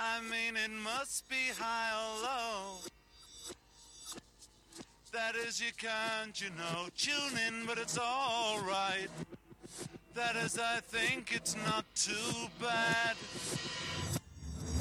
I mean, it must be high or low. That is, you can't, tune in, but it's alright. That is, I think it's not too bad.